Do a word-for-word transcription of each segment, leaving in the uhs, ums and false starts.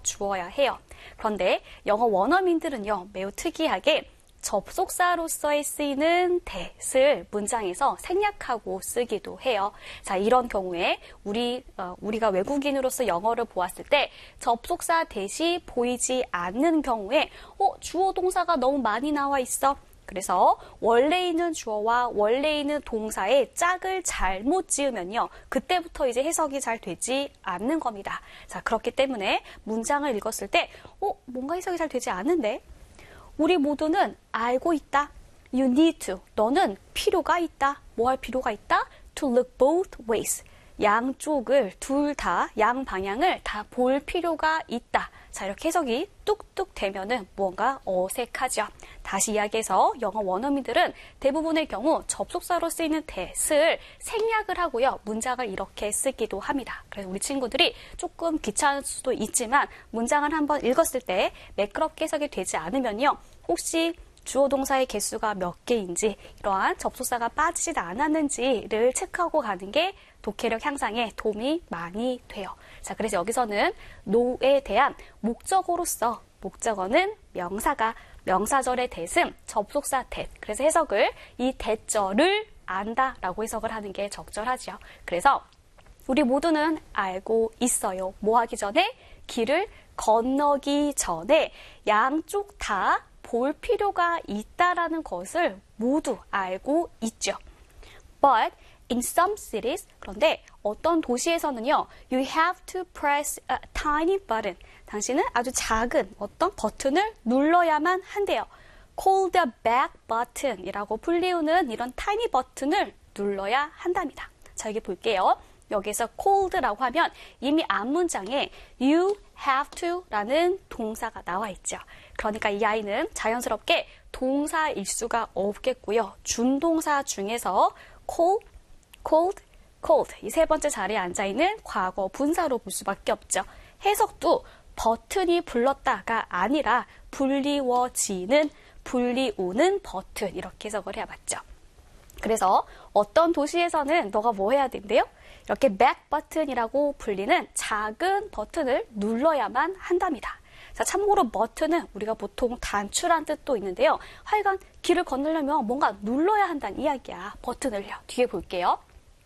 주어야 해요. 그런데 영어 원어민들은요, 매우 특이하게 접속사로서의 쓰이는 that을 문장에서 생략하고 쓰기도 해요. 자, 이런 경우에 우리, 어, 우리가 외국인으로서 영어를 보았을 때 접속사 that이 보이지 않는 경우에 어, 주어 동사가 너무 많이 나와 있어. 그래서 원래 있는 주어와 원래 있는 동사의 짝을 잘못 지으면요, 그때부터 이제 해석이 잘 되지 않는 겁니다. 자, 그렇기 때문에 문장을 읽었을 때 어, 뭔가 해석이 잘 되지 않는데? 우리 모두는 알고 있다. You need to. 너는 필요가 있다. 뭐 할 필요가 있다? To look both ways. 양쪽을 둘 다, 양 방향을 다 볼 필요가 있다. 자, 이렇게 해석이 뚝뚝 되면은 무언가 어색하죠. 다시 이야기해서 영어 원어민들은 대부분의 경우 접속사로 쓰이는 that을 생략을 하고요, 문장을 이렇게 쓰기도 합니다. 그래서 우리 친구들이 조금 귀찮을 수도 있지만 문장을 한번 읽었을 때 매끄럽게 해석이 되지 않으면요, 혹시 주어 동사의 개수가 몇 개인지, 이러한 접속사가 빠지지 않았는지를 체크하고 가는 게 독해력 향상에 도움이 많이 돼요. 자, 그래서 여기서는 no에 대한 목적어로서, 목적어는 명사가, 명사절의 that은 접속사 that. 그래서 해석을 이 that절을 안다라고 해석을 하는 게 적절하죠. 그래서 우리 모두는 알고 있어요. 뭐 하기 전에? 길을 건너기 전에 양쪽 다 볼 필요가 있다라는 것을 모두 알고 있죠. But in some cities, 그런데 어떤 도시에서는요, you have to press a tiny button. 당신은 아주 작은 어떤 버튼을 눌러야만 한대요. Call the back button 이라고 불리우는 이런 tiny 버튼을 눌러야 한답니다. 자, 여기 볼게요. 여기서 called라고 하면 이미 앞문장에 you have to 라는 동사가 나와 있죠. 그러니까 이 아이는 자연스럽게 동사일 수가 없겠고요. 준동사 중에서 call, called, called 이 세 번째 자리에 앉아있는 과거 분사로 볼 수밖에 없죠. 해석도 버튼이 불렀다가 아니라 불리워지는, 불리우는 버튼, 이렇게 해석을 해봤죠. 그래서 어떤 도시에서는 너가 뭐 해야 된대요? 이렇게 back 버튼이라고 불리는 작은 버튼을 눌러야만 한답니다. 자, 참고로 버튼은 우리가 보통 단추란 뜻도 있는데요. 하여간 길을 건너려면 뭔가 눌러야 한다는 이야기야. 버튼을요. 뒤에 볼게요.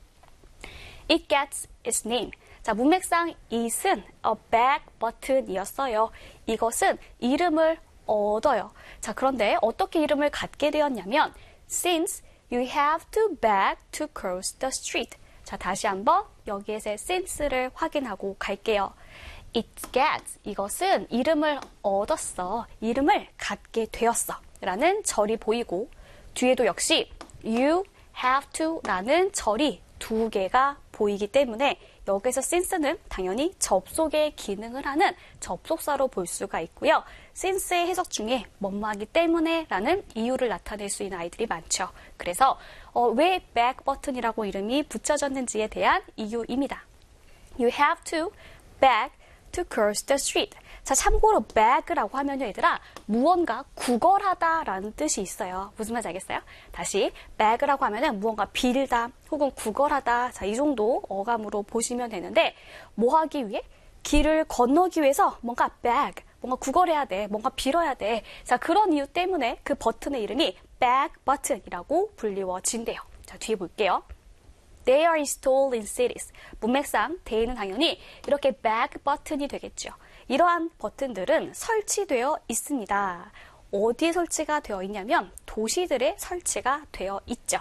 It gets its name. 자, 문맥상 it은 a back button이었어요. 이것은 이름을 얻어요. 자, 그런데 어떻게 이름을 갖게 되었냐면 since you have to back to cross the street. 자, 다시 한번 여기에서 since를 확인하고 갈게요. It gets, 이것은 이름을 얻었어. 이름을 갖게 되었어. 라는 절이 보이고, 뒤에도 역시 you have to 라는 절이 두 개가 보이기 때문에 여기서 since는 당연히 접속의 기능을 하는 접속사로 볼 수가 있고요. since의 해석 중에 뭐뭐하기 때문에 라는 이유를 나타낼 수 있는 아이들이 많죠. 그래서 어, 왜 back 버튼이라고 이름이 붙여졌는지에 대한 이유입니다. You have to back to cross the street. 자, 참고로 back라고 하면요, 얘들아, 무언가 구걸하다라는 뜻이 있어요. 무슨 말인지 알겠어요? 다시 back라고 하면은 무언가 빌다 혹은 구걸하다. 자, 이 정도 어감으로 보시면 되는데, 뭐 하기 위해? 길을 건너기 위해서 뭔가 back, 뭔가 구걸해야 돼, 뭔가 빌어야 돼. 자, 그런 이유 때문에 그 버튼의 이름이 back button이라고 불리워진대요. 자, 뒤에 볼게요. They are installed in cities. 문맥상 they는 당연히 이렇게 back 버튼이 되겠죠. 이러한 버튼들은 설치되어 있습니다. 어디에 설치가 되어 있냐면 도시들에 설치가 되어 있죠.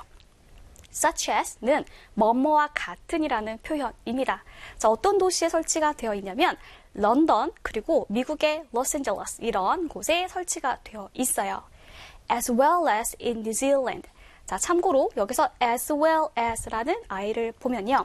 such as는 뭐뭐와 같은이라는 표현입니다. 자, 어떤 도시에 설치가 되어 있냐면 런던 그리고 미국의 로스앤젤레스 이런 곳에 설치가 되어 있어요. as well as in New Zealand. 자, 참고로 여기서 as well as라는 아이를 보면요.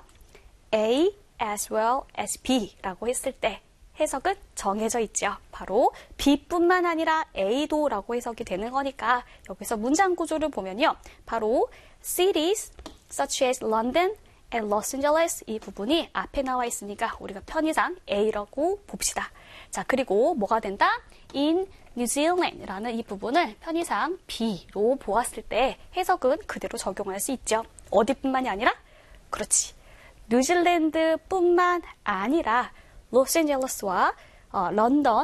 A as well as B라고 했을 때 해석은 정해져 있죠. 바로 B뿐만 아니라 A도 라고 해석이 되는 거니까 여기서 문장 구조를 보면요. 바로 cities such as London and Los Angeles 이 부분이 앞에 나와 있으니까 우리가 편의상 A라고 봅시다. 자, 그리고 뭐가 된다? in New Zealand라는 이 부분을 편의상 B로 보았을 때 해석은 그대로 적용할 수 있죠. 어디뿐만이 아니라? 그렇지. 뉴질랜드뿐만 아니라 로스앤젤레스와 어, 런던